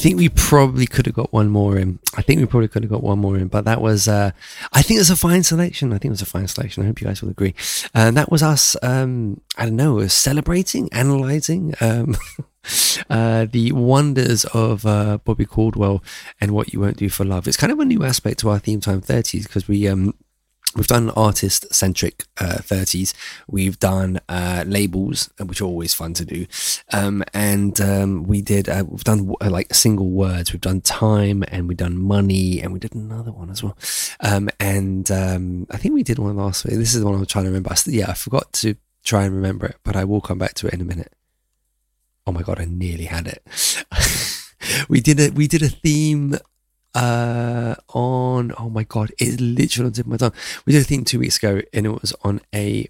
think we probably could have got one more in. But that was, I think it was a fine selection. I hope you guys will agree. And that was us, I don't know, celebrating, analysing the wonders of Bobby Caldwell and What You Won't Do for Love. It's kind of a new aspect to our Theme Time 30s because we've done artist-centric 30s. We've done labels, which are always fun to do. We've done like single words. We've done time, and we've done money, and we did another one as well. I think we did one last week. This is the one I was trying to remember. I forgot to try and remember it, but I will come back to it in a minute. Oh my God, I nearly had it. We did a theme on, oh my God, it's literally on the tip of my tongue. We did a theme 2 weeks ago, and it was on a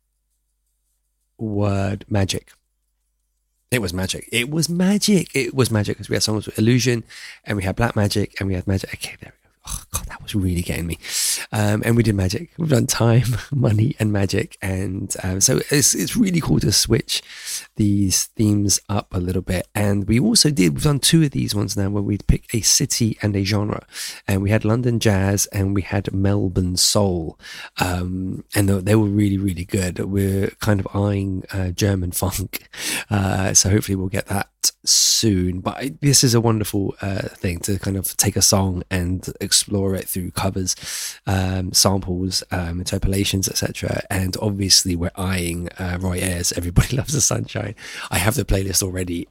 word, magic. It was magic because we had songs with illusion, and we had black magic, and we had magic. Okay, there we go. Oh God, that was really getting me. And we did magic. We've done time, money, and magic, and so it's really cool to switch these themes up a little bit. And we've done 2 of these ones now where we'd pick a city and a genre, and we had London jazz and we had Melbourne soul, and they were really, really good. We're kind of eyeing German funk, so hopefully we'll get that soon. But this is a wonderful thing to kind of take a song and explore it through covers, samples, interpolations, etc. And obviously we're eyeing Roy Ayers, Everybody Loves the Sunshine. I have the playlist already.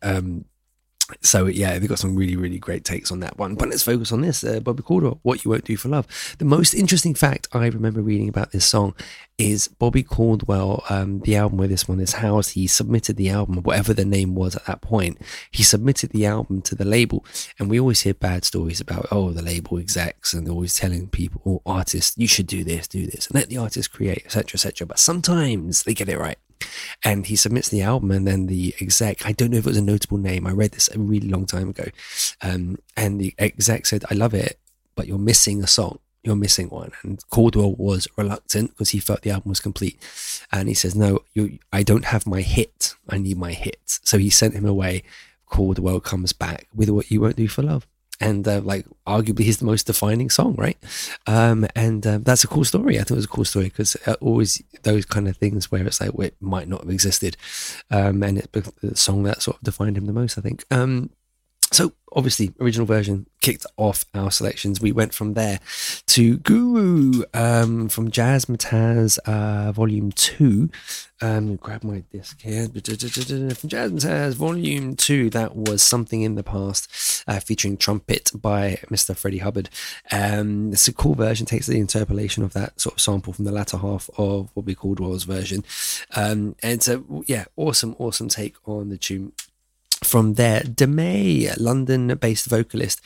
So yeah, they've got some really, really great takes on that one. But let's focus on this, Bobby Caldwell, What You Won't Do for Love. The most interesting fact I remember reading about this song is Bobby Caldwell, the album where this one is housed, he submitted the album, whatever the name was at that point, he submitted the album to the label. And we always hear bad stories about, the label execs, and they're always telling people, or artists, you should do this, and let the artist create, etc., etc. But sometimes they get it right. And he submits the album, and then the exec, I don't know if it was a notable name, I read this a really long time ago, and the exec said, I love it, but you're missing a song, you're missing one. And Caldwell was reluctant because he felt the album was complete, and he says, no, I don't have my hit, I need my hit. So he sent him away. Caldwell comes back with What You Won't Do for Love, and arguably he's the most defining song, right? That's a cool story. I thought it was a cool story because always those kind of things where it's like, well, it might not have existed, and it's the song that sort of defined him the most, I think. So obviously, original version kicked off our selections. We went from there to Guru, from Jazz Mataz, Volume 2. Grab my disc here. From Jazz Mataz, Volume 2, that was Something in the Past, featuring trumpet by Mr. Freddie Hubbard. It's a cool version, takes the interpolation of that sort of sample from the latter half of Bobby Caldwell's version. And so, yeah, awesome take on the tune. From there, Demae, London-based vocalist,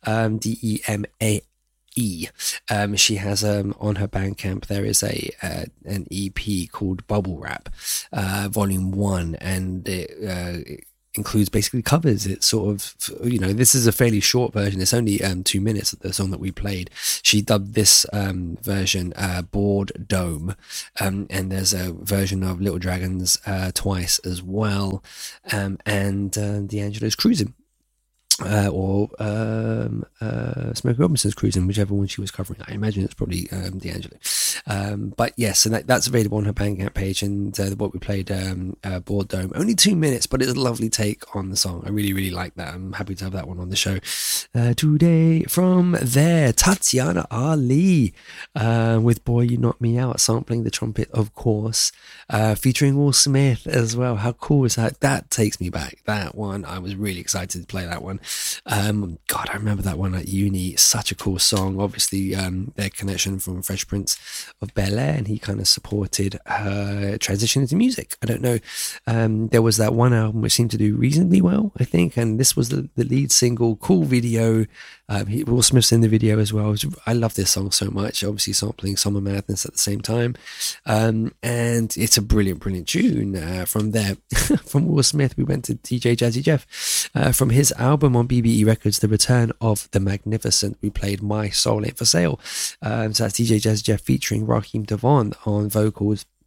D-E-M-A-E. She has on her Bandcamp there is an EP called Bubble Wrap, Volume 1, and it includes basically covers. It's sort of, this is a fairly short version. It's only 2 minutes of the song that we played. She dubbed this version Board Dome, and there's a version of Little Dragons twice as well, and D'Angelo's Cruising. Or Smokey Robinson's Cruising, whichever one she was covering. I imagine it's probably D'Angelo. But yes, so that's available on her Bandcamp page, and what we played, Board Dome, only 2 minutes, but it's a lovely take on the song. I really, really like that. I'm happy to have that one on the show today. From there, Tatiana Ali with Boy You Knock Me Out, sampling the trumpet, of course, featuring Will Smith as well. How cool is that? That takes me back. That one, I was really excited to play that one. God, I remember that one at uni. Such a cool song. Obviously, their connection from Fresh Prince of Bel-Air, and he kind of supported her transition into music. I don't know. There was that one album which seemed to do reasonably well, I think, and this was the lead single. Cool video. Will Smith's in the video as well. I love this song so much. Obviously, sampling Summer Madness at the same time, and it's a brilliant tune. From there, from Will Smith, we went to DJ Jazzy Jeff. From his album on BBE Records, The Return of the Magnificent, we played My Soul Ain't For Sale. So that's DJ Jazzy Jeff featuring Raheem Devon on vocals.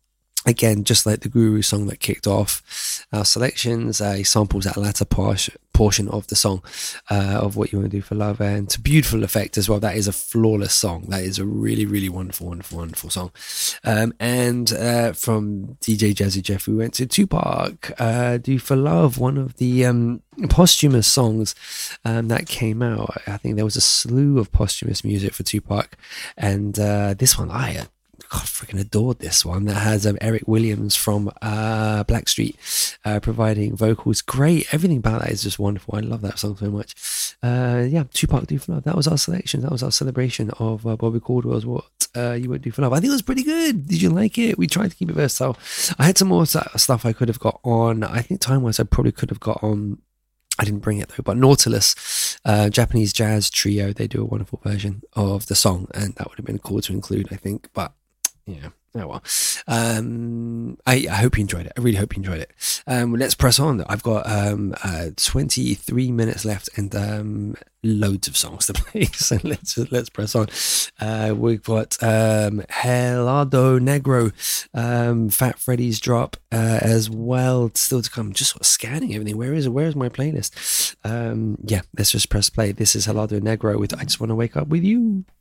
Again, just like the Guru song that kicked off our selections, he samples that latter portion of the song, of What You Want to Do for Love, and to beautiful effect as well. That is a flawless song. That is a really, really wonderful, wonderful, wonderful song. And from DJ Jazzy Jeff, we went to Tupac, Do For Love, one of the posthumous songs that came out. I think there was a slew of posthumous music for Tupac, and this one, God, freaking adored this one. That has Eric Williams from Blackstreet providing vocals. Great. Everything about that is just wonderful. I love that song so much. Tupac, Do For Love. That was our selection. That was our celebration of Bobby Caldwell's What You Would Do For Love. I think it was pretty good. Did you like it? We tried to keep it versatile. I had some more stuff I could have got on. I think time-wise I probably could have got on. I didn't bring it though, but Nautilus, Japanese jazz trio, they do a wonderful version of the song, and that would have been cool to include, I think, but yeah, oh well. I hope you enjoyed it. I really hope you enjoyed it. Let's press on. I've got 23 minutes left and loads of songs to play. So let's press on. We've got Helado Negro, Fat Freddy's drop as well, still to come. Just sort of scanning everything. Where is my playlist? Let's just press play. This is Helado Negro with I Just Want to Wake Up With You.